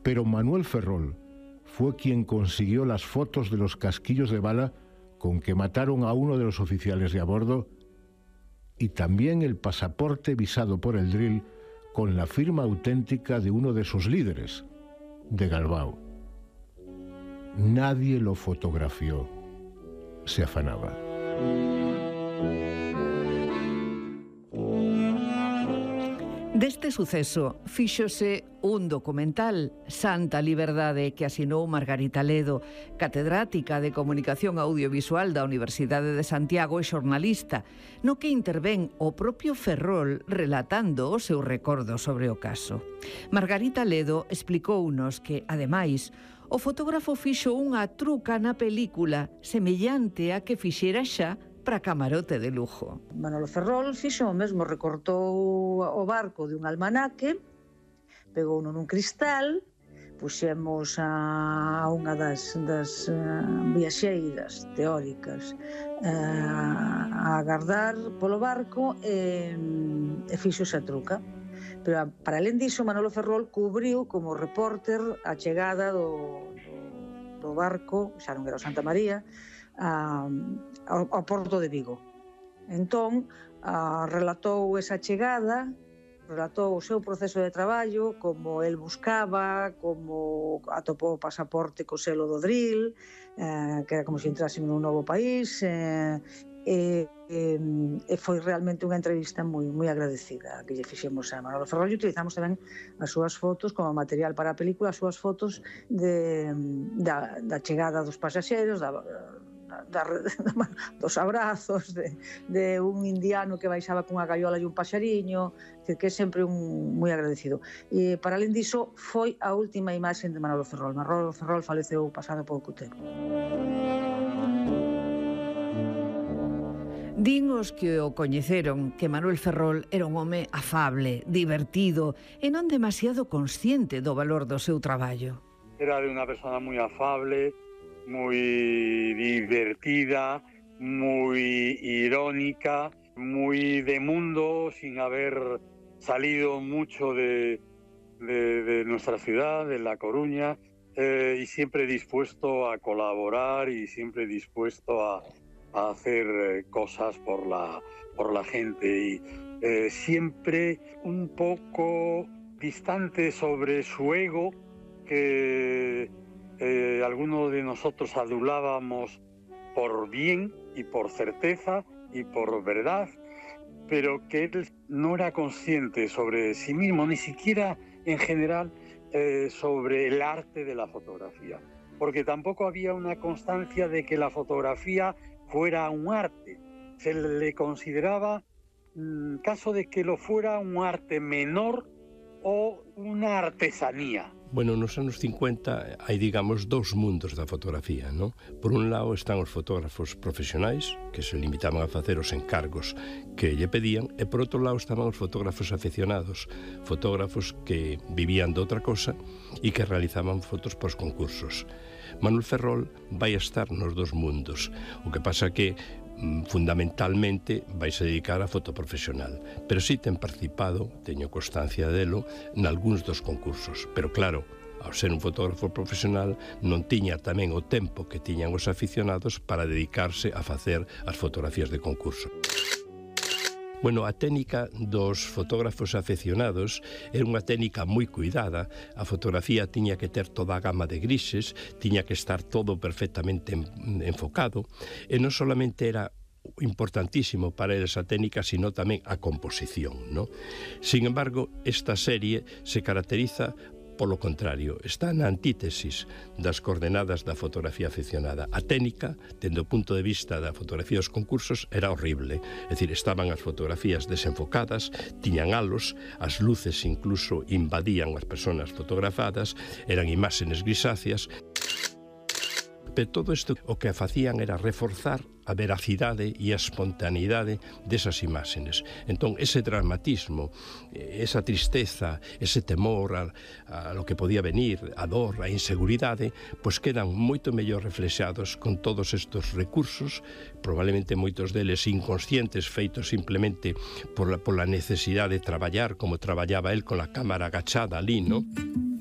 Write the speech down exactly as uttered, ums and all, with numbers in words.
Pero Manuel Ferrol fue quien consiguió las fotos de los casquillos de bala con que mataron a uno de los oficiales de a bordo y también el pasaporte visado por el drill con la firma auténtica de uno de sus líderes, de Galbao. Nadie lo fotografió. Se afanaba. Deste suceso fíxose un documental, Santa Liberdade, que asinou Margarita Ledo, catedrática de Comunicación Audiovisual da Universidade de Santiago e xornalista, no que intervén o propio Ferrol relatando o seu recordo sobre o caso. Margarita Ledo explicounos que, ademais, o fotógrafo fixo unha truca na película semellante a que fixera xa para camarote de lujo. Manolo Ferrol fixo o mesmo, recortou o barco de un almanaque, pegou nun cristal, puxemos a unha das, das uh, viaxeiras teóricas uh, a agardar polo barco e, e fixo esa truca. Pero para alén diso, Manolo Ferrol cubriu como repórter a chegada do, do, do barco, xa non era o Santa María, a, ao, ao porto de Vigo. Entón, a, relatou esa chegada, relatou o seu proceso de traballo, como el buscaba, como atopou o pasaporte co selo do drill, eh, que era como se entrase nun novo país, eh, e, e, e foi realmente unha entrevista moi, moi agradecida que lle fixemos a Manolo Ferrol, e utilizamos tamén as súas fotos como material para a película, as súas fotos de, da, da chegada dos pasaxeros, da, Da, da, dos abrazos de, de un indiano que baixaba cunha gaiola e un paxariño, que, que é sempre un moi agradecido. E para alén diso, foi a última imaxe de Manolo Ferrol. Manolo Ferrol faleceu pasado pouco tempo. Din os que o coñeceron que Manuel Ferrol era un home afable, divertido e non demasiado consciente do valor do seu traballo. Era de unha persona moi afable, muy divertida, muy irónica, muy de mundo, sin haber salido mucho de, de, de nuestra ciudad, de La Coruña, eh, y siempre dispuesto a colaborar y siempre dispuesto a, a hacer cosas por la, por la gente. Y eh, siempre un poco distante sobre su ego, que Eh, algunos de nosotros adulábamos por bien y por certeza y por verdad, pero que él no era consciente sobre sí mismo, ni siquiera en general eh, sobre el arte de la fotografía, porque tampoco había una constancia de que la fotografía fuera un arte. Se le consideraba, en caso de que lo fuera, un arte menor o una artesanía. Bueno, nos anos cincuenta hai, digamos, dous mundos da fotografía, non? Por un lado están os fotógrafos profesionais, que se limitaban a facer os encargos que lle pedían, e por outro lado estaban os fotógrafos aficionados, fotógrafos que vivían de outra cosa e que realizaban fotos pos concursos. Manuel Ferrol vai estar nos dos mundos, o que pasa que fundamentalmente vaise dedicar a foto profesional, pero si ten participado, teño constancia delo, nalgúns dos concursos, pero claro, ao ser un fotógrafo profesional non tiña tamén o tempo que tiñan os aficionados para dedicarse a facer as fotografías de concurso. Bueno, a técnica dos fotógrafos afeccionados era unha técnica moi cuidada. A fotografía tiña que ter toda a gama de grises, tiña que estar todo perfectamente enfocado, e non solamente era importantísimo para esa técnica, sino tamén a composición, ¿no? Sin embargo, esta serie se caracteriza polo contrario, está na antítesis das coordenadas da fotografía aficionada. A técnica, tendo o punto de vista da fotografía dos concursos, era horrible. É dicir, estaban as fotografías desenfocadas, tiñan halos, as luces incluso invadían as persoas fotografadas, eran imágenes grisáceas. Pero todo isto o que facían era reforzar a veracidade e a espontaneidade desas imágenes. Entón, ese dramatismo, esa tristeza, ese temor a, a lo que podía venir, a dor, a inseguridade, pois quedan moito mellor reflexados con todos estes recursos, probablemente moitos deles inconscientes, feitos simplemente por la, por la necesidade de traballar como traballaba él con a cámara agachada ali, non?